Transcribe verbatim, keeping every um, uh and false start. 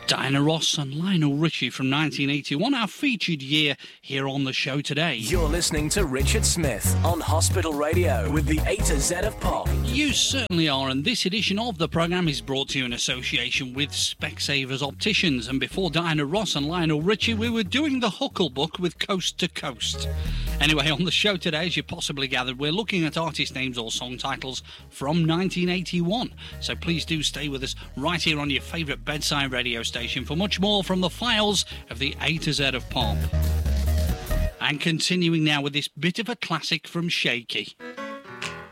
Diana Ross and Lionel Richie from nineteen eighty-one, our featured year here on the show today. You're listening to Richard Smith on Hospital Radio with the A to Z of Pop. You certainly are, and this edition of the programme is brought to you in association with Specsavers Opticians. And before Diana Ross and Lionel Richie, we were doing the Huckle Book with Coast to Coast. Anyway, on the show today, as you possibly gathered, we're looking at artist names or song titles from nineteen eighty-one. So please do stay with us right here on your favourite bedside radio station for much more from the files of the A to Z of Pop. And continuing now with this bit of a classic from Shaky.